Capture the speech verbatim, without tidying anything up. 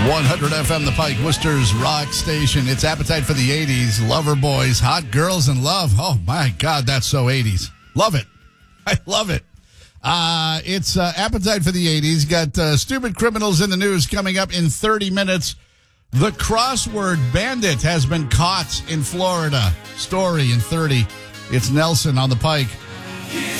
one hundred F M, The Pike, Worcester's rock station. It's Appetite for the eighties. Lover boys, hot girls in love. Oh, my God, that's so eighties. Love it. I love it. Uh, it's uh, Appetite for the eighties. Got uh, stupid criminals in the news coming up in thirty minutes. The crossword bandit has been caught in Florida. Story in thirty. It's Nelson on The Pike.